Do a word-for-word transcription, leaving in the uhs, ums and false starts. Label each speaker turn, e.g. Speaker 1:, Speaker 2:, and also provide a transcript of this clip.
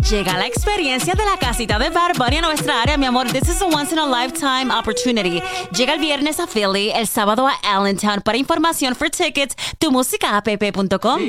Speaker 1: Llega la experiencia de la casita de Bad Bunny a nuestra área, mi amor. This is a once in a lifetime opportunity. Llega el viernes a Philly, el sábado a Allentown. Para información for tickets, tu música app punto com.